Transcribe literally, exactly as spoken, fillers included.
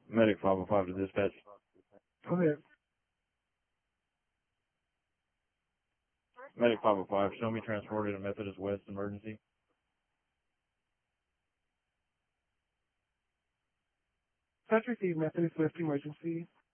Medic five oh five to dispatch. Go ahead. Medic five oh five, show me transported to Methodist West emergency. Such received Methodist West emergency.